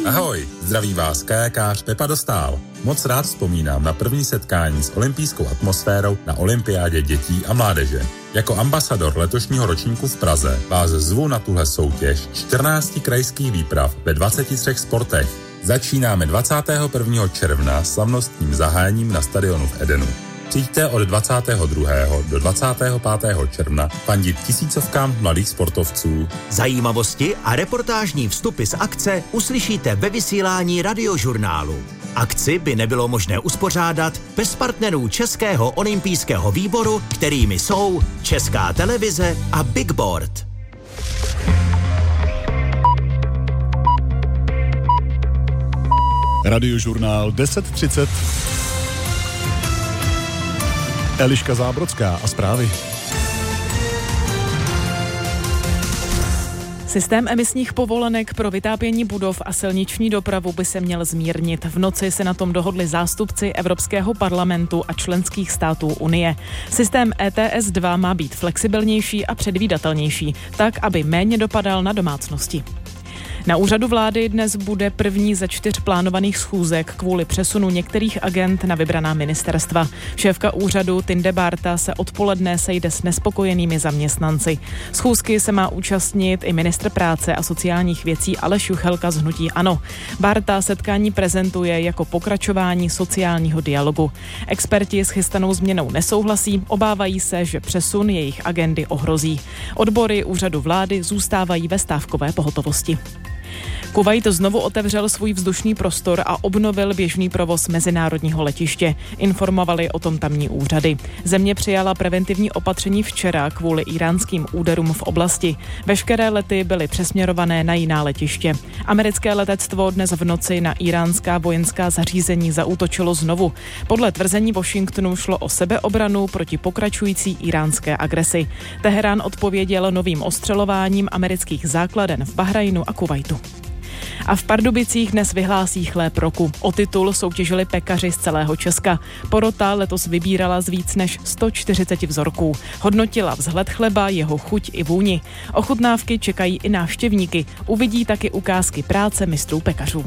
Ahoj, zdraví vás kajakář Pepa Dostál. Moc rád vzpomínám na první setkání s olympijskou atmosférou na olympiádě dětí a mládeže. Jako ambasador letošního ročníku v Praze vás zvu na tuhle soutěž 14 krajských výprav ve 23 sportech. Začínáme 21. června slavnostním zahájením na stadionu v Edenu. Přijďte od 22. do 25. června fandit tisícovkám mladých sportovců. Zajímavosti a reportážní vstupy z akce uslyšíte ve vysílání Radiožurnálu. Akci by nebylo možné uspořádat bez partnerů Českého olympijského výboru, kterými jsou Česká televize a Big Board. Radiožurnál 10:30. Eliška Zábrodská a zprávy. Systém emisních povolenek pro vytápění budov a silniční dopravu by se měl zmírnit. V noci se na tom dohodli zástupci Evropského parlamentu a členských států Unie. Systém ETS 2 má být flexibilnější a předvídatelnější, tak, aby méně dopadal na domácnosti. Na úřadu vlády dnes bude první ze 4 plánovaných schůzek kvůli přesunu některých agend na vybraná ministerstva. Šéfka úřadu Tinde Bárta se odpoledne sejde s nespokojenými zaměstnanci. Schůzky se má účastnit i ministr práce a sociálních věcí Aleš Juchelka z hnutí ANO. Bárta setkání prezentuje jako pokračování sociálního dialogu. Experti s chystanou změnou nesouhlasí, obávají se, že přesun jejich agendy ohrozí. Odbory úřadu vlády zůstávají ve stávkové pohotovosti. Kuvajt znovu otevřel svůj vzdušný prostor a obnovil běžný provoz mezinárodního letiště. Informovali o tom tamní úřady. Země přijala preventivní opatření včera kvůli íránským úderům v oblasti. Veškeré lety byly přesměrované na jiná letiště. Americké letectvo dnes v noci na iránská vojenská zařízení zaútočilo znovu. Podle tvrzení Washingtonu šlo o sebeobranu proti pokračující iránské agresi. Teherán odpověděl novým ostřelováním amerických základen v Bahrajnu a Kuvajtu. A v Pardubicích dnes vyhlásí chléb roku. O titul soutěžili pekaři z celého Česka. Porota letos vybírala z víc než 140 vzorků. Hodnotila vzhled chleba, jeho chuť i vůni. Ochutnávky čekají i návštěvníky. Uvidí taky ukázky práce mistrů pekařů.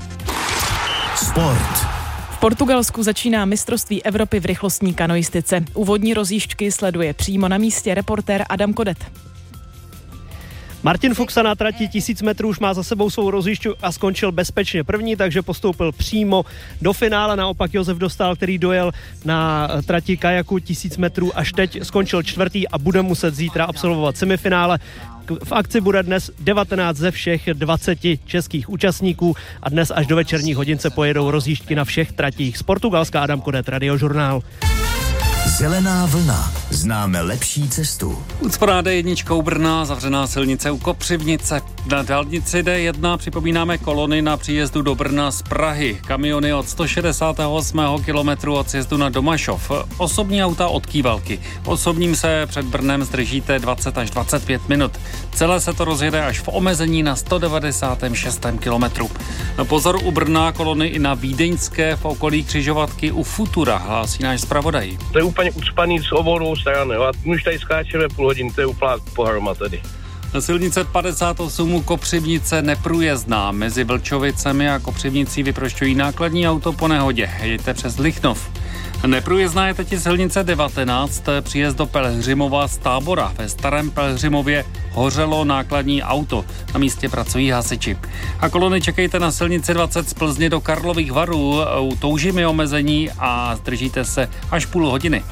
Sport. V Portugalsku začíná mistrovství Evropy v rychlostní kanoistice. Úvodní rozjížďky sleduje přímo na místě reportér Adam Kodet. Martin Fuchsa na trati 1000 metrů už má za sebou svou rozjížďku a skončil bezpečně první, takže postoupil přímo do finále. Naopak Josef Dostál, který dojel na trati kajaku 1000 metrů, až teď skončil čtvrtý a bude muset zítra absolvovat semifinále. V akci bude dnes 19 ze všech 20 českých účastníků a dnes až do večerních hodin se pojedou rozjížďky na všech tratích. Z Portugalska Adam Kodet, Radiožurnál. Zelená vlna. Známe lepší cestu. Ucpaná D1 Brna, zavřená silnice u Kopřivnice. Na dálnici D1 připomínáme kolony na příjezdu do Brna z Prahy. Kamiony od 168. kilometru od sjezdu na Domašov. Osobní auta od Kývalky. Osobním se před Brnem zdržíte 20 až 25 minut. Celé se to rozjede až v omezení na 196. kilometru. Pozor u Brna, kolony i na Vídeňské v okolí křižovatky u Futura, hlásí náš zpravodaj. To je úplně ucpaný z obou stran, jo? A my už tady skáčeme půl hodiny, to je úplná pohroma tady. Silnice 58 Kopřivnice neprůjezdná. Mezi Vlčovicemi a Kopřivnicí vyprošťují nákladní auto po nehodě. Jeďte přes Lichnov. Neprůjezdná je teď silnice 19, příjezd do Pelhřimova z Tábora. Ve Starém Pelhřimově hořelo nákladní auto. Na místě pracují hasiči. A kolony čekejte na silnici 20 z Plzně do Karlových Varů. U Toužimy omezení a zdržíte se až půl hodiny.